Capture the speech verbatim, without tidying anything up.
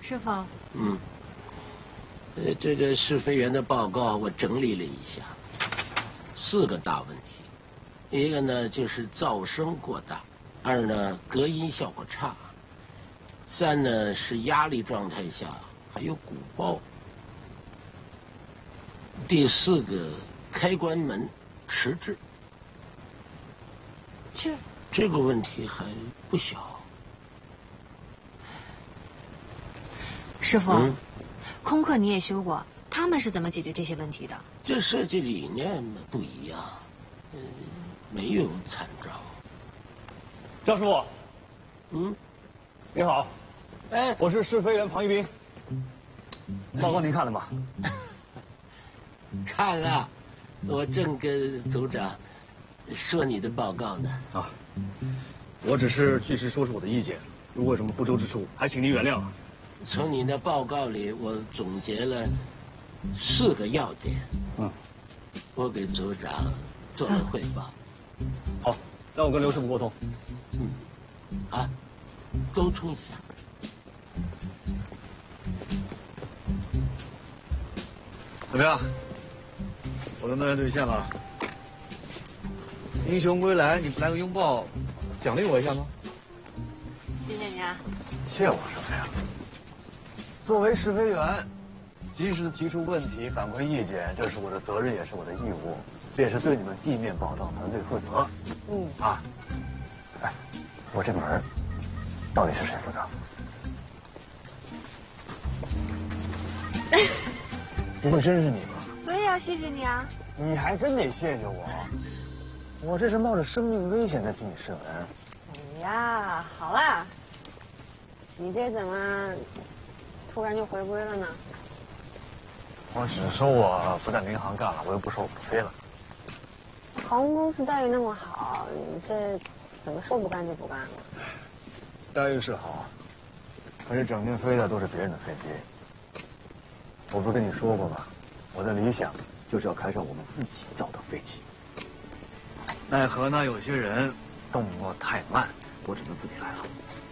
师傅。 嗯。呃，这个试飞员的报告我整理了一下，四个大问题，一个呢就是噪声过大，二呢隔音效果差，三呢是压力状态下还有鼓包，第四个开关门迟滞。这这个问题还不小。 师傅。 嗯， 空客你也修过，他们是怎么解决这些问题的？ 这设计理念不一样，嗯，没有参照。 张师傅， 嗯， 你好， 哎， 我是试飞员庞一斌。报告您看了吗？ 看了，我正跟组长说你的报告呢。 啊，我只是据实说出我的意见，如果有什么不周之处，还请您原谅。 从你的报告里，我总结了四个要点。 嗯， 我给组长做了汇报。 好，让我跟刘师傅沟通。 嗯，啊，沟通一下。 怎么样？我的诺言兑现了。英雄归来，你不来个拥抱，奖励我一下吗？ 谢谢你啊。 谢我什么呀？作为试飞员，及时提出问题、反馈意见，这是我的责任，也是我的义务，这也是对你们地面保障团队负责。嗯啊，哎，我这门到底是谁负责？不会真是你吧？ 所以要谢谢你啊。 你还真得谢谢我，我这是冒着生命危险在替你试文。 哎呀，好啦，你这怎么突然就回归了呢？ 我只是说我不在民航干了，我又不说我不飞了。 航空公司待遇那么好，你这怎么说不干就不干了？ 待遇是好，可是整天飞的都是别人的飞机。我不是跟你说过吗？我的理想就是要开上我们自己造的飞机。奈何呢，有些人动作太慢，我只能自己来了。